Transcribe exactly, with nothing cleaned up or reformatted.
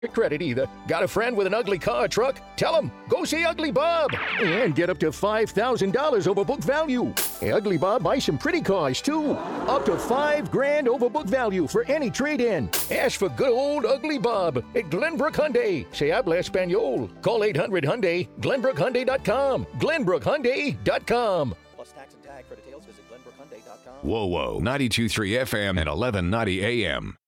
credit either. Got a friend with an ugly car or truck? Tell him, go see Ugly Bob and get up to five thousand dollars over book value. Hey, Ugly Bob buys some pretty cars too. Up to five grand over book value for any trade-in. Ask for good old Ugly Bob at Glenbrook Hyundai. Se habla Espanol. Call eight hundred Hyundai, glenbrook hyundai dot com. glenbrook hyundai dot com. Plus tax and tag for details, visit glenbrook hyundai dot com. Whoa, whoa. ninety-two point three F M and eleven ninety A M.